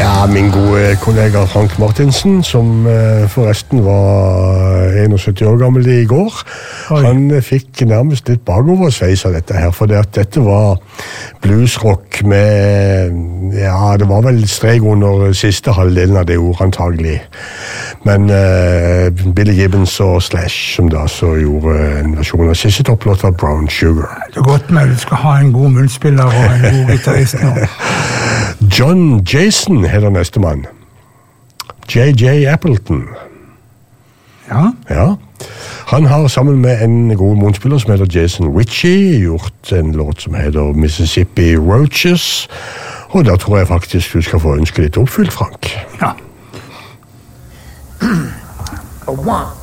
Ja, min gode kollega Frank Martinsen, som forresten var 71 år gammel i går, han fikk nærmest litt bakoversveis av dette her, for dette var bluesrock med, ja, det var vel strek under siste halvdelen av det ordet antagelig. Men Billy Gibbons og Slash, som da så gjorde en versjon av siste topplåt av Brown Sugar. Det er godt med at du skal ha en god munnspiller og en god gitarist nå. John Jason heter neste mann. J.J. Appleton. Ja? Ja. Han har sammen med en god munnspiller som heter Jason Ritchie gjort en låt som heter Mississippi Roaches, og da tror jeg faktisk du skal få ønske litt oppfylt, Frank. Ja. A 1,